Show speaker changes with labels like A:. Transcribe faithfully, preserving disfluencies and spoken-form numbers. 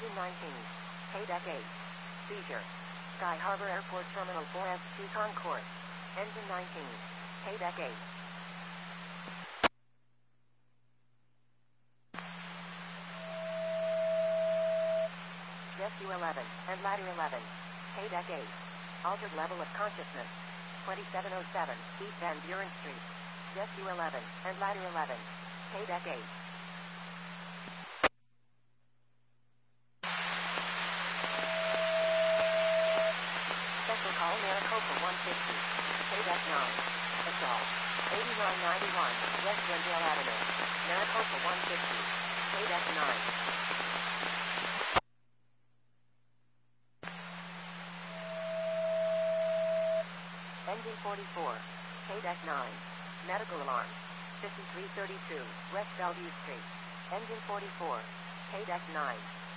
A: Engine nineteen. K-Deck eight. Seizure. Sky Harbor Airport Terminal four F two Concourse. Engine nineteen. K-Deck eight. Rescue eleven and Ladder eleven. K-Deck eight. Altered level of consciousness. twenty-seven oh seven East Van Buren Street. Rescue eleven and Ladder eleven. K-Deck eight. Special call Maricopa one fifty. K-Deck nine. Assault. eighty-nine ninety-one West Glendale Avenue. Maricopa one fifty. K-Deck nine. Engine forty-four. K-Deck nine. Medical alarm. fifty-three thirty-two West Bellevue Street. Engine forty-four. K-Deck nine.